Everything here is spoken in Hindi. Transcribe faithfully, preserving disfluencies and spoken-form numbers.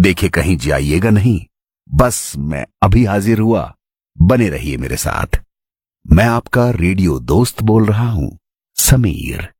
देखे कहीं जाइएगा नहीं, बस मैं अभी हाजिर हुआ, बने रहिए मेरे साथ। मैं आपका रेडियो दोस्त बोल रहा हूं, समीर।